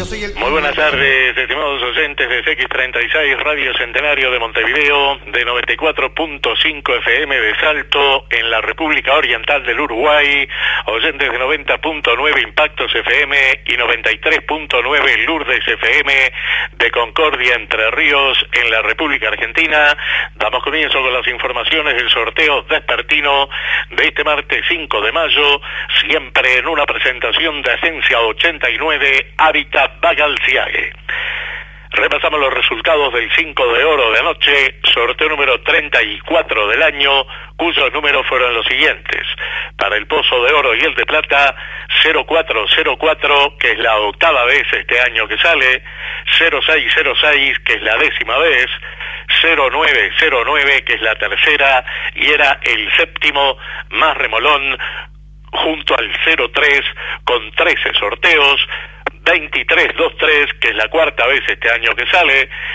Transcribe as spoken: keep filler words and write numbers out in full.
yo soy el... Muy buenas tardes, estimados oyentes de C X treinta y seis, Radio Centenario de Montevideo, de noventa y cuatro punto cinco F M de Salto, en la República Oriental del Uruguay, oyentes de noventa punto nueve Impactos F M y noventa y tres punto nueve Lourdes F M de Concordia, Entre Ríos, en la República Argentina. Damos comienzo con las informaciones del sorteo vespertino de este martes cinco de mayo, siempre en una presentación de Agencia ochenta y nueve, Hábitat Bagalciague. Repasamos los resultados del cinco de oro de anoche, sorteo número treinta y cuatro del año, cuyos números fueron los siguientes. Para el pozo de oro y el de plata, cero cuatro cero cuatro, que es la octava vez este año que sale, cero seis cero seis, que es la décima vez, cero nueve cero nueve, que es la tercera, y era el séptimo más remolón, junto al cero tres, con trece sorteos, veintitrés veintitrés, que es la cuarta vez este año que sale,